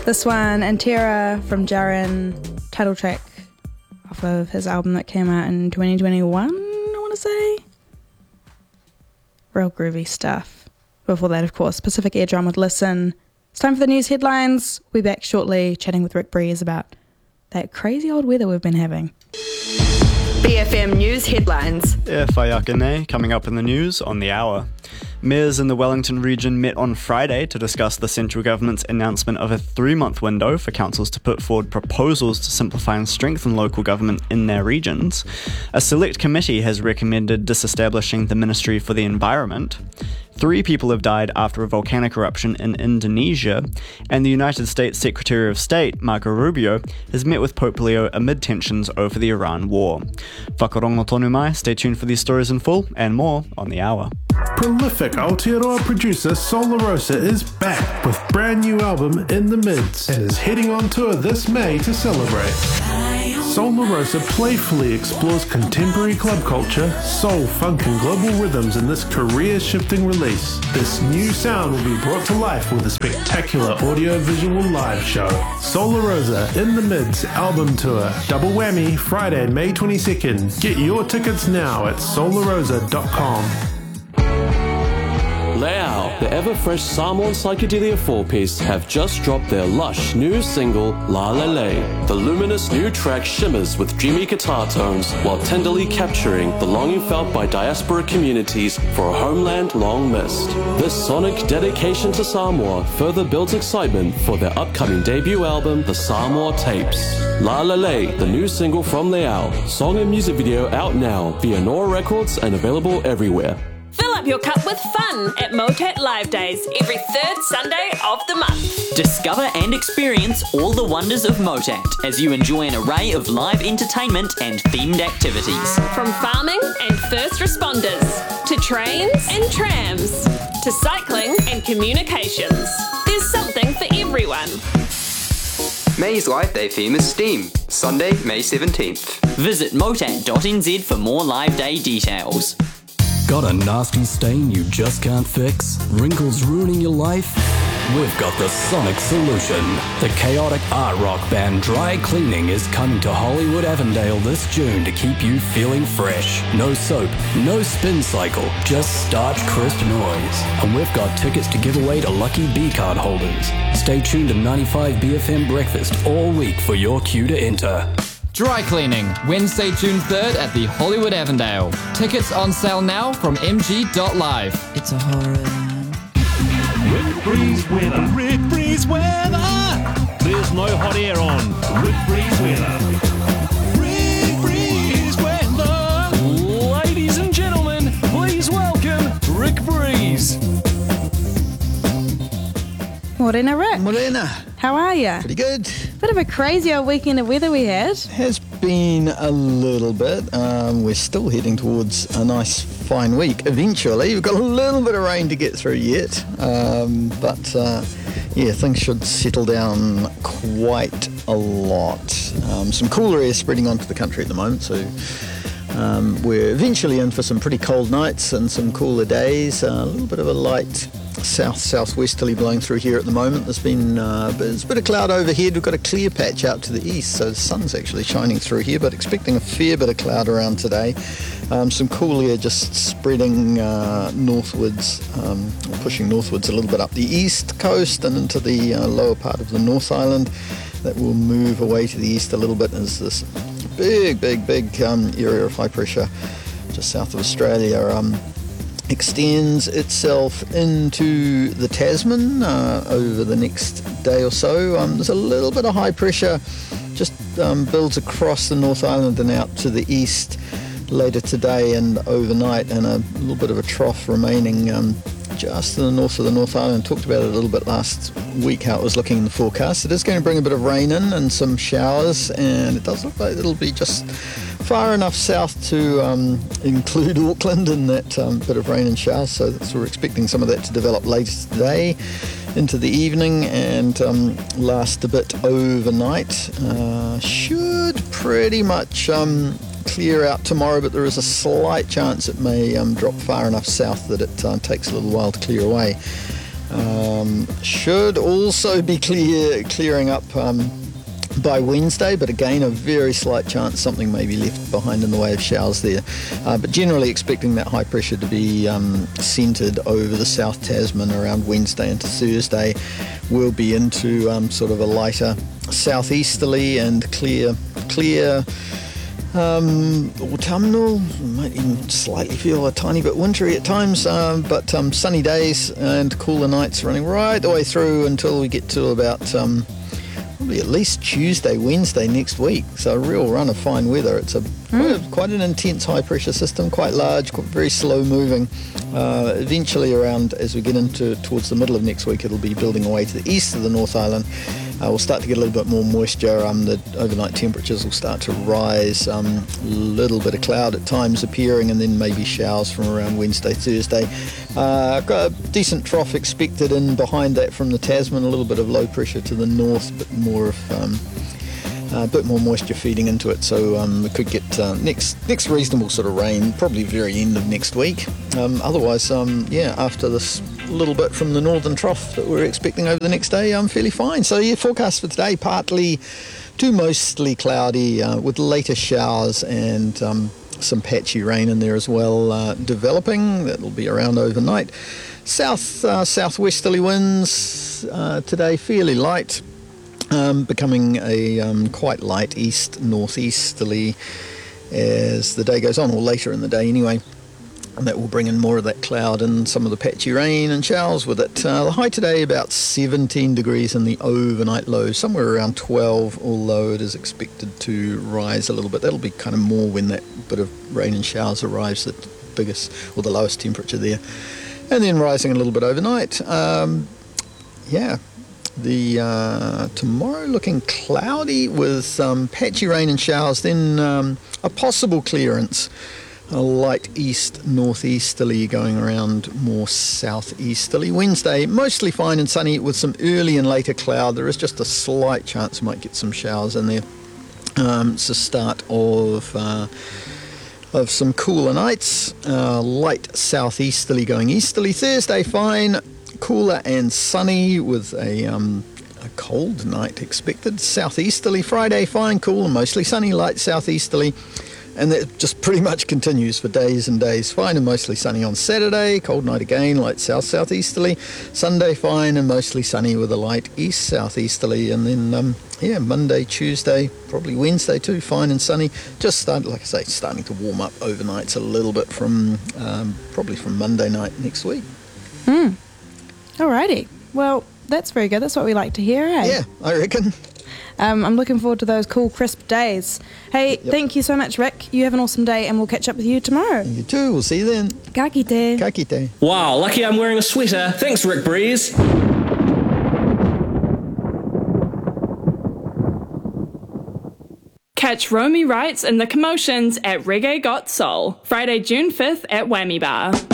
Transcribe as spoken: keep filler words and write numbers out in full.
This one, Antera from Jaren, title track off of his album that came out in twenty twenty-one, I want to say. Real groovy stuff. Before that, of course, Pacific Air Drum with Listen. It's time for the news headlines. We'll be back shortly chatting with Rick Breeze about that crazy old weather we've been having. B F M News Headlines. E whaiakane, coming up in the news on the hour. Mayors in the Wellington region met on Friday to discuss the central government's announcement of a three-month window for councils to put forward proposals to simplify and strengthen local government in their regions. A select committee has recommended disestablishing the Ministry for the Environment. Three people have died after a volcanic eruption in Indonesia, and the United States Secretary of State, Marco Rubio, has met with Pope Leo amid tensions over the Iran war. Whakarongo tonu mai, stay tuned for these stories in full and more on the hour. Prolific Aotearoa producer Solar Rosa is back with brand new album In the Mids and is heading on tour this May to celebrate. Solar Rosa playfully explores contemporary club culture, soul, funk and global rhythms in this career-shifting release. This new sound will be brought to life with a spectacular audio-visual live show. Solar Rosa In the Mids album tour, double whammy, Friday, May twenty-second. Get your tickets now at solar rosa dot com. Leao, the ever-fresh Samoan psychedelia four-piece, have just dropped their lush new single, La Lele. The luminous new track shimmers with dreamy guitar tones while tenderly capturing the longing felt by diaspora communities for a homeland long missed. This sonic dedication to Samoa further builds excitement for their upcoming debut album, The Samoa Tapes. La Lele, the new single from Leao, song and music video out now via Nora Records and available everywhere. Fill up your cup with fun at Motat Live Days every third Sunday of the month. Discover and experience all the wonders of Motat as you enjoy an array of live entertainment and themed activities. From farming and first responders, to trains and trams, to cycling and communications. There's something for everyone. May's Live Day theme is STEAM, Sunday, May seventeenth. Visit motat dot n z for more Live Day details. Got a nasty stain you just can't fix? Wrinkles ruining your life? We've got the sonic solution. The chaotic art rock band Dry Cleaning is coming to Hollywood Avondale this June to keep you feeling fresh. No soap, no spin cycle, just starch crisp noise. And we've got tickets to give away to lucky B-card holders. Stay tuned to ninety-five B F M Breakfast all week for your cue to enter. Dry Cleaning, Wednesday, June third at the Hollywood Avondale. Tickets on sale now from m g dot live. It's a horror. Rick Breeze weather. Rick Breeze weather. There's no hot air on. Rick Breeze weather. Rick Breeze weather. Ladies and gentlemen, please welcome Rick Breeze. Morena, Rick. Morena. How are you? Pretty good. Bit of a crazy old weekend of weather we had. Has been a little bit. Um, we're still heading towards a nice fine week. Eventually, we've got a little bit of rain to get through yet, um, but uh, yeah, things should settle down quite a lot. Um, some cooler air spreading onto the country at the moment, so um, we're eventually in for some pretty cold nights and some cooler days. Uh, a little bit of a light south southwesterly blowing through here at the moment. There's been uh, there's a bit of cloud overhead. We've got a clear patch out to the east, so the sun's actually shining through here, but expecting a fair bit of cloud around today. Um, some cool air just spreading uh, northwards, um, pushing northwards a little bit up the east coast and into the uh, lower part of the North Island. That will move away to the east a little bit as this big, big, big um, area of high pressure just south of Australia um, extends itself into the Tasman uh, over the next day or so. Um, there's a little bit of high pressure just um, builds across the North Island and out to the east later today and overnight, and a little bit of a trough remaining um, just to the north of the North Island. Talked about it a little bit last week, how it was looking in the forecast. It is going to bring a bit of rain in and some showers, and it does look like it'll be just far enough south to um, include Auckland in that um, bit of rain and showers, so, so we're expecting some of that to develop later today into the evening and um, last a bit overnight. Uh, should pretty much um, clear out tomorrow, but there is a slight chance it may um, drop far enough south that it uh, takes a little while to clear away. Um, should also be clear clearing up um, by Wednesday, but again a very slight chance something may be left behind in the way of showers there. Uh, but generally expecting that high pressure to be um, centred over the South Tasman around Wednesday into Thursday. We'll be into um, sort of a lighter southeasterly and clear, clear Um, autumnal, might even slightly feel a tiny bit wintry at times, um, but um, sunny days and cooler nights running right the way through until we get to about um, probably at least Tuesday, Wednesday next week. So a real run of fine weather. It's a quite, a, quite an intense high pressure system, quite large, quite very slow moving. Uh, eventually around, as we get into towards the middle of next week, it'll be building away to the east of the North Island. Uh, we'll start to get a little bit more moisture. Um, the overnight temperatures will start to rise. A um, little bit of cloud at times appearing, and then maybe showers from around Wednesday, Thursday. Uh, got a decent trough expected in behind that from the Tasman. A little bit of low pressure to the north, but more of um, a bit more moisture feeding into it. So um, we could get uh, next next reasonable sort of rain, probably very end of next week. Um, otherwise, um, yeah, after this little bit from the northern trough that we're expecting over the next day, I'm fairly fine. So yeah, forecast for today, partly to mostly cloudy uh, with later showers and um, some patchy rain in there as well uh, developing. That'll be around overnight. South uh, southwesterly winds uh, today, fairly light, um, becoming a um, quite light east northeasterly as the day goes on, or later in the day anyway. And that will bring in more of that cloud and some of the patchy rain and showers with it. Uh, the high today about seventeen degrees and the overnight low somewhere around twelve, although it is expected to rise a little bit. That'll be kind of more when that bit of rain and showers arrives at the biggest or the lowest temperature there. And then rising a little bit overnight. Um, yeah, the uh, tomorrow looking cloudy with um, patchy rain and showers, then um, a possible clearance. A light east northeasterly going around more southeasterly. Wednesday mostly fine and sunny with some early and later cloud. There is just a slight chance we might get some showers in there. Um, it's the start of uh, of some cooler nights. Uh, light southeasterly going easterly. Thursday fine, cooler and sunny with a um, a cold night expected. Southeasterly. Friday fine, cool and mostly sunny. Light southeasterly. And that just pretty much continues for days and days. Fine and mostly sunny on Saturday. Cold night again, light south-southeasterly. Sunday fine and mostly sunny with a light east-southeasterly. And then, um, yeah, Monday, Tuesday, probably Wednesday too, fine and sunny. Just starting, like I say, starting to warm up overnights a little bit from, um, probably from Monday night next week. Hmm. Alrighty. Well, that's very good. That's what we like to hear, eh? Yeah, I reckon. Um, I'm looking forward to those cool, crisp days. Hey, yep. Thank you so much, Rick. You have an awesome day, and we'll catch up with you tomorrow. You too. We'll see you then. Ka kite. Ka kite. Wow, lucky I'm wearing a sweater. Thanks, Rick Breeze. Catch Romy Wrights and the Commotions at Reggae Got Soul, Friday, June fifth at Whammy Bar.